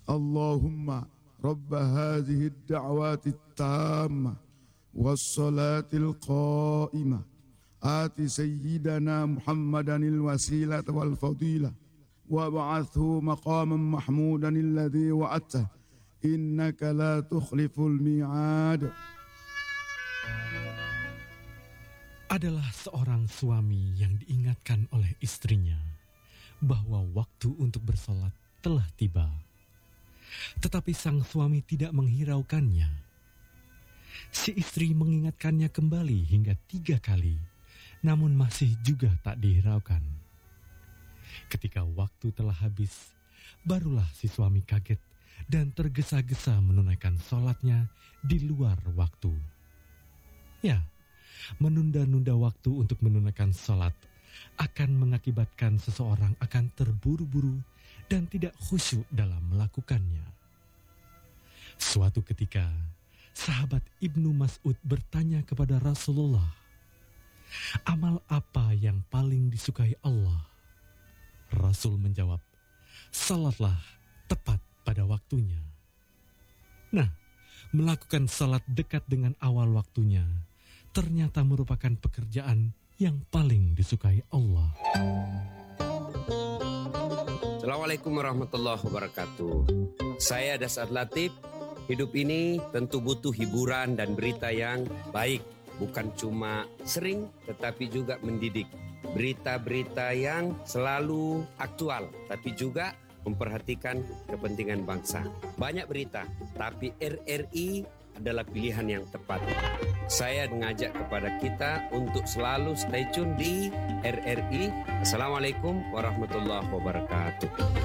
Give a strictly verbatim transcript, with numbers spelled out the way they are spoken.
Allahumma rabb hadhihi ad-da'wati at-tammah was-salatil qa'imah ati sayyidana Muhammadanil wasilata wal fadilah wa ba'athu maqaman mahmudan alladhi wa'adta innaka la tukhliful mi'ad. Adalah seorang suami yang diingatkan oleh istrinya bahwa waktu untuk bersolat telah tiba. Tetapi sang suami tidak menghiraukannya. Si istri mengingatkannya kembali hingga tiga kali, namun masih juga tak dihiraukan. Ketika waktu telah habis, barulah si suami kaget dan tergesa-gesa menunaikan sholatnya di luar waktu. Ya, menunda-nunda waktu untuk menunaikan sholat akan mengakibatkan seseorang akan terburu-buru dan tidak khusyuk dalam melakukannya. Suatu ketika, sahabat Ibnu Mas'ud bertanya kepada Rasulullah, amal apa yang paling disukai Allah? Rasul menjawab, salatlah tepat pada waktunya. Nah, melakukan salat dekat dengan awal waktunya ternyata merupakan pekerjaan yang paling disukai Allah. Assalamualaikum warahmatullahi wabarakatuh. Saya Dasar Latif. Hidup ini tentu butuh hiburan dan berita yang baik. Bukan cuma sering, tetapi juga mendidik. Berita-berita yang selalu aktual, tapi juga memperhatikan kepentingan bangsa. Banyak berita, tapi R R I adalah pilihan yang tepat. Saya mengajak kepada kita untuk selalu stay tune di R R I. Assalamualaikum warahmatullahi wabarakatuh.